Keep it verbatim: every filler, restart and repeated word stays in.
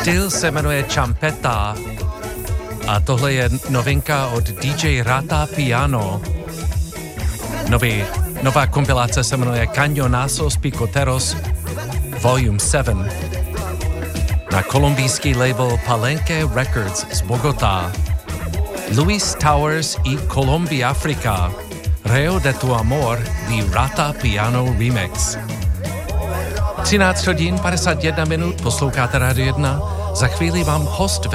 Styl se jmenuje Champeta a tohle je novinka od D J Rata Piano. Nový, nová kompilace se jmenuje Cañonazos Picoteros Volume sedm na kolumbijský label Palenque Records z Bogotá. Luis Towers y Colombia Africa Reo de tu amor the Rata Piano Remix. třináct hodin padesát jedna minut, posloucháte Rádio jedna. Za chvíli vám host